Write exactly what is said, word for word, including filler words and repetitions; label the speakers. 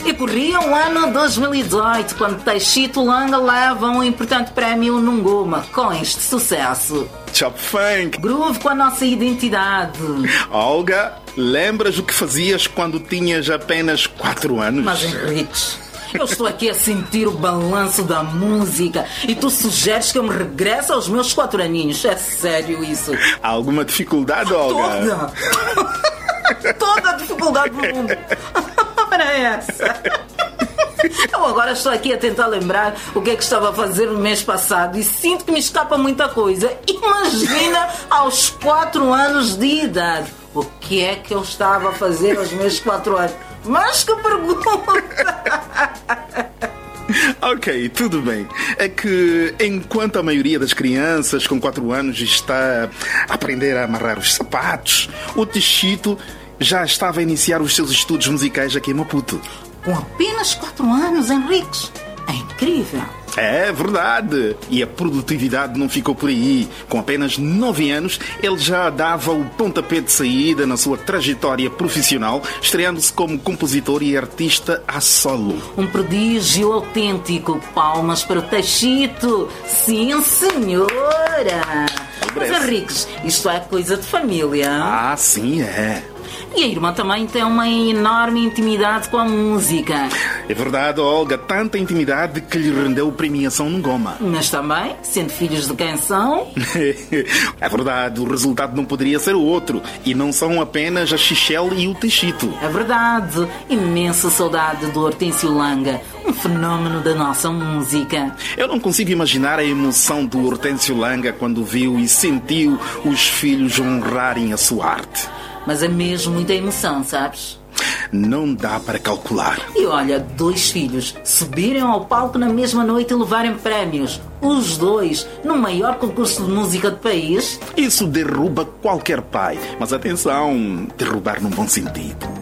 Speaker 1: E corria o ano dois mil e dezoito, quando Teixito Langa leva um importante prémio no Ngoma com este sucesso.
Speaker 2: Chop Funk.
Speaker 1: Groove com a nossa identidade.
Speaker 2: Olga, lembras o que fazias quando tinhas apenas quatro anos?
Speaker 1: Mas Henrique, eu estou aqui a sentir o balanço da música e tu sugeres que eu me regresse aos meus quatro aninhos. É sério isso?
Speaker 2: Há alguma dificuldade, Olga?
Speaker 1: Toda! Toda a dificuldade do mundo. Para essa. Eu agora estou aqui a tentar lembrar o que é que estava a fazer no mês passado e sinto que me escapa muita coisa. Imagina aos quatro anos de idade. O que é que eu estava a fazer aos meus quatro anos? Mas que pergunta!
Speaker 2: Ok, tudo bem. É que enquanto a maioria das crianças com quatro anos está a aprender a amarrar os sapatos, o Teixito já estava a iniciar os seus estudos musicais aqui em Maputo.
Speaker 1: Com apenas quatro anos, Henrique. É incrível.
Speaker 2: É verdade. E a produtividade não ficou por aí. Com apenas nove anos, ele já dava o pontapé de saída na sua trajetória profissional, estreando-se como compositor e artista a solo.
Speaker 1: Um prodígio autêntico. Palmas para o Teixito. Sim, senhora. Mas, Henrique, isto é coisa de família.
Speaker 2: Ah, sim, é.
Speaker 1: E a irmã também tem uma enorme intimidade com a música.
Speaker 2: É verdade, Olga. Tanta intimidade que lhe rendeu premiação no Ngoma.
Speaker 1: Mas também, sendo filhos de quem são...
Speaker 2: É verdade, o resultado não poderia ser outro. E não são apenas a Xichelle e o Teixito.
Speaker 1: É verdade. Imensa saudade do Hortêncio Langa. Um fenómeno da nossa música.
Speaker 2: Eu não consigo imaginar a emoção do Hortêncio Langa quando viu e sentiu os filhos honrarem a sua arte.
Speaker 1: Mas é mesmo muita emoção, sabes?
Speaker 2: Não dá para calcular.
Speaker 1: E olha, dois filhos subirem ao palco na mesma noite e levarem prémios. Os dois, no maior concurso de música do país.
Speaker 2: Isso derruba qualquer pai. Mas atenção, derrubar num bom sentido.